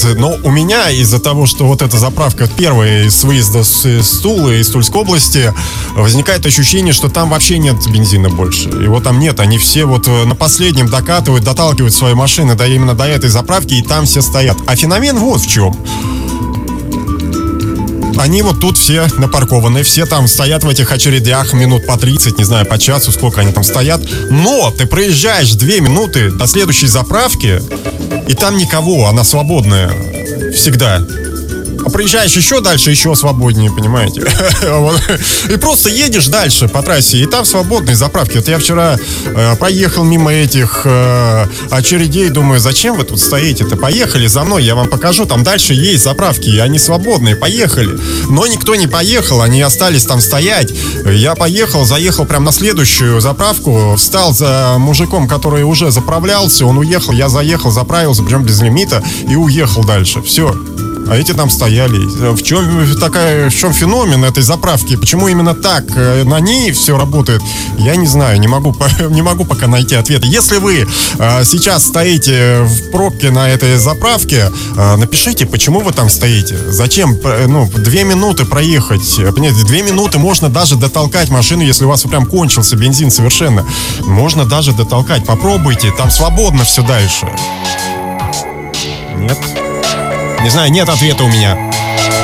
Но у меня из-за того, что вот эта заправка первая с выезда с Тулы, из Тульской области, возникает ощущение, что там вообще нет бензина больше. Его там нет, они все вот на последнем доталкивают свои машины именно до этой заправки, и там все стоят. А феномен вот в чем. Они вот тут все напаркованы, все там стоят в этих очередях минут по 30, не знаю, по часу, сколько они там стоят. Но ты проезжаешь 2 минуты до следующей заправки, и там никого, она свободная всегда. А проезжаешь еще дальше, еще свободнее, понимаете? И просто едешь дальше по трассе, и там свободные заправки. Вот я вчера проехал мимо этих очередей, думаю, зачем вы тут стоите-то? Поехали за мной, я вам покажу, там дальше есть заправки, и они свободные, поехали. Но никто не поехал, они остались там стоять. Я поехал, заехал прям на следующую заправку, встал за мужиком, который уже заправлялся, он уехал, я заехал, заправился, причем без лимита, и уехал дальше. Все. А эти там стояли. В чем феномен этой заправки? Почему именно так на ней все работает? Я не знаю, не могу пока найти ответа. Если вы сейчас стоите в пробке на этой заправке, напишите, почему вы там стоите. Зачем? 2 минуты проехать. Понимаете, 2 минуты можно даже дотолкать машину, если у вас прям кончился бензин совершенно. Можно даже дотолкать. Попробуйте, там свободно все дальше. Нет? Не знаю, нет ответа у меня.